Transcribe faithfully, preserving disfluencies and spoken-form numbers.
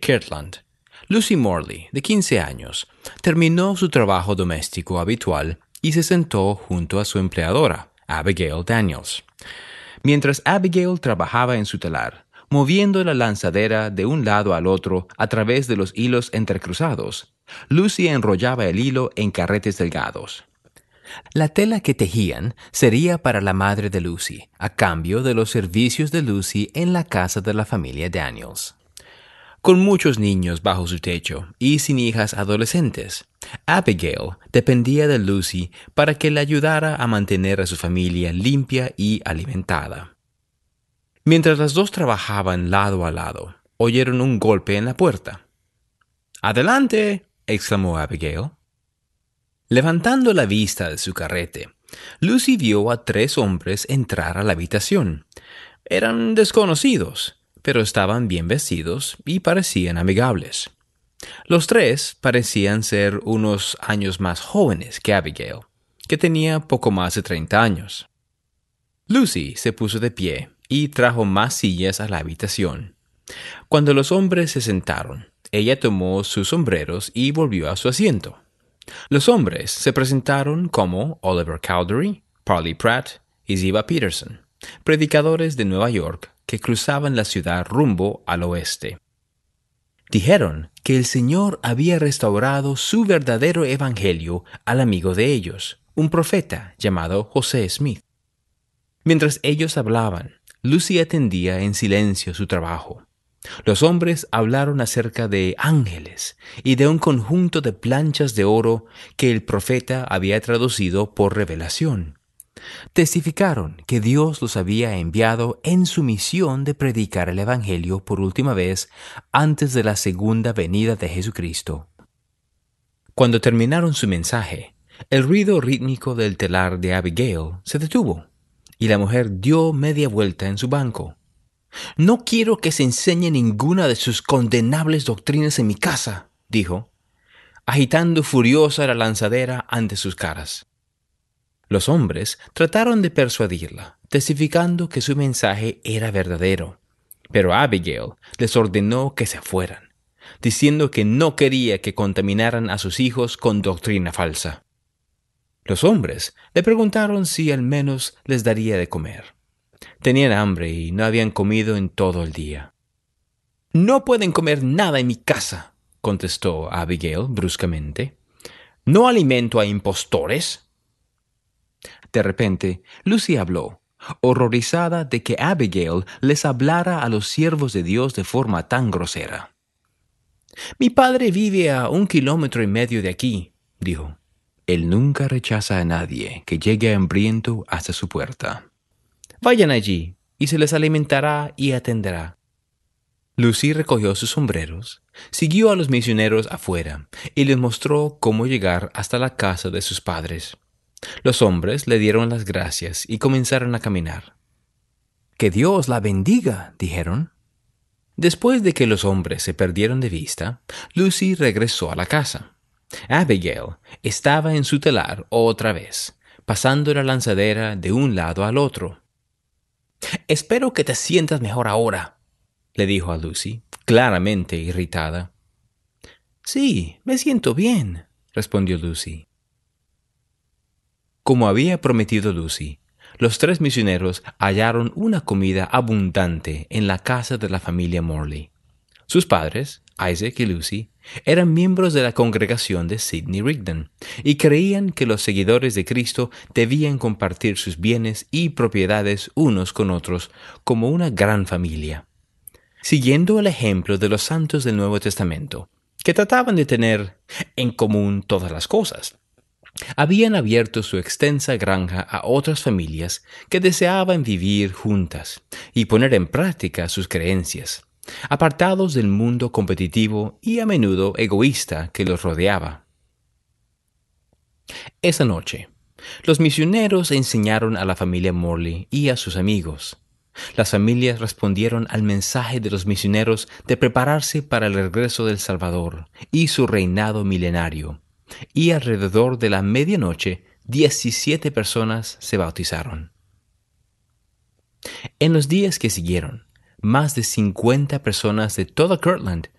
Kirtland. Lucy Morley, de quince años, terminó su trabajo doméstico habitual y se sentó junto a su empleadora, Abigail Daniels. Mientras Abigail trabajaba en su telar, moviendo la lanzadera de un lado al otro a través de los hilos entrecruzados, Lucy enrollaba el hilo en carretes delgados. La tela que tejían sería para la madre de Lucy, a cambio de los servicios de Lucy en la casa de la familia Daniels. Con muchos niños bajo su techo y sin hijas adolescentes, Abigail dependía de Lucy para que le ayudara a mantener a su familia limpia y alimentada. Mientras las dos trabajaban lado a lado, oyeron un golpe en la puerta. «¡Adelante!», exclamó Abigail. Levantando la vista de su carrete, Lucy vio a tres hombres entrar a la habitación. Eran desconocidos, pero estaban bien vestidos y parecían amigables. Los tres parecían ser unos años más jóvenes que Abigail, que tenía poco más de treinta años. Lucy se puso de pie y trajo más sillas a la habitación. Cuando los hombres se sentaron, ella tomó sus sombreros y volvió a su asiento. Los hombres se presentaron como Oliver Cowdery, Parley Pratt y Ziba Peterson, predicadores de Nueva York que cruzaban la ciudad rumbo al oeste. Dijeron que el Señor había restaurado su verdadero evangelio al amigo de ellos, un profeta llamado José Smith. Mientras ellos hablaban, Lucy atendía en silencio su trabajo. Los hombres hablaron acerca de ángeles y de un conjunto de planchas de oro que el profeta había traducido por revelación. Testificaron que Dios los había enviado en su misión de predicar el Evangelio por última vez antes de la segunda venida de Jesucristo. Cuando terminaron su mensaje, el ruido rítmico del telar de Abigail se detuvo y la mujer dio media vuelta en su banco. «No quiero que se enseñe ninguna de sus condenables doctrinas en mi casa», dijo, agitando furiosa la lanzadera ante sus caras. Los hombres trataron de persuadirla, testificando que su mensaje era verdadero, pero Abigail les ordenó que se fueran, diciendo que no quería que contaminaran a sus hijos con doctrina falsa. Los hombres le preguntaron si al menos les daría de comer. Tenían hambre y no habían comido en todo el día. «No pueden comer nada en mi casa», contestó Abigail bruscamente. «¿No alimento a impostores?» De repente, Lucy habló, horrorizada de que Abigail les hablara a los siervos de Dios de forma tan grosera. «Mi padre vive a un kilómetro y medio de aquí», dijo. «Él nunca rechaza a nadie que llegue hambriento hasta su puerta. Vayan allí, y se les alimentará y atenderá». Lucy recogió sus sombreros, siguió a los misioneros afuera y les mostró cómo llegar hasta la casa de sus padres. Los hombres le dieron las gracias y comenzaron a caminar. «Que Dios la bendiga», dijeron. Después de que los hombres se perdieron de vista, Lucy regresó a la casa. Abigail estaba en su telar otra vez, pasando la lanzadera de un lado al otro. «Espero que te sientas mejor ahora», le dijo a Lucy, claramente irritada. «Sí, me siento bien», respondió Lucy. Como había prometido Lucy, los tres misioneros hallaron una comida abundante en la casa de la familia Morley. Sus padres, Isaac y Lucy, eran miembros de la congregación de Sidney Rigdon y creían que los seguidores de Cristo debían compartir sus bienes y propiedades unos con otros como una gran familia. Siguiendo el ejemplo de los santos del Nuevo Testamento, que trataban de tener en común todas las cosas, habían abierto su extensa granja a otras familias que deseaban vivir juntas y poner en práctica sus creencias, apartados del mundo competitivo y a menudo egoísta que los rodeaba. Esa noche, los misioneros enseñaron a la familia Morley y a sus amigos. Las familias respondieron al mensaje de los misioneros de prepararse para el regreso del Salvador y su reinado milenario, y alrededor de la medianoche, diecisiete personas se bautizaron. En los días que siguieron, más de cincuenta personas de toda Kirtland